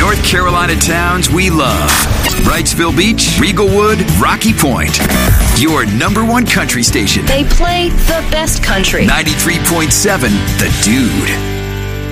North Carolina towns we love. Wrightsville Beach, Riegelwood, Rocky Point. Your number one country station. They play the best country. 93.7 The Dude.